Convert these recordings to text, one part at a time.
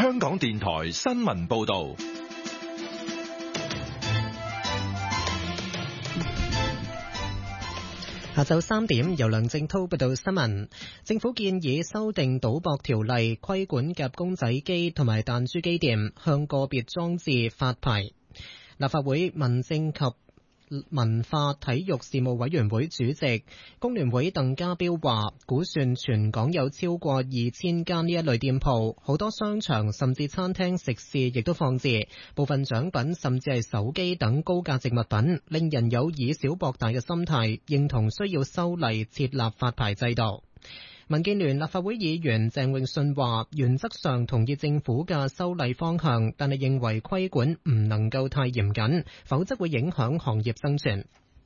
香港電台新聞報道。 下晝3點，由梁正濤報道新聞。政府建議修訂賭博條例，規管夾公仔機同埋彈珠機店向個別裝置發牌。立法會民政及文化體育事務委員會主席工聯會鄧家彪話，估算全港有超過2000間呢一類店鋪，好多商場甚至餐廳食肆亦都放置，部分獎品甚至係手機等高價值物品，令人有以小博大嘅心態，認同需要修例設立發牌制度。民建聯立法會議員鄭泳舜話，原則上同意政府嘅修例方向，但係認為規管唔能夠太嚴謹，否則會影響行業生存。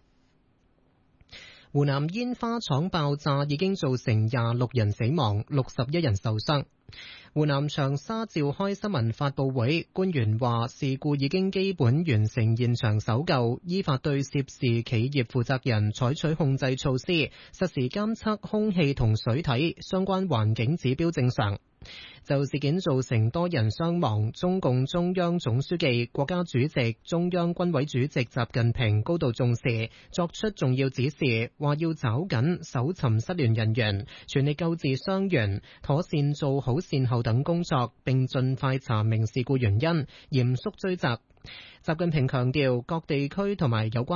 湖南煙花廠爆炸已經造成26人死亡，61人受傷。湖南長沙召開新聞發佈會，官員話事故已經基本完成現場搜救，依法對涉事企業負責人採取控制措施，實時監測空氣同水體，相關環境指標正常。就事件造成多人傷亡，中共中央總書記、國家主席、中央軍委主席習近平高度重視，作出重要指示，話要抓緊搜尋失聯人員，全力救治傷員，妥善做好善後等工作，並盡快查明事故原因，嚴肅追責。習近平強調，各地區同埋有關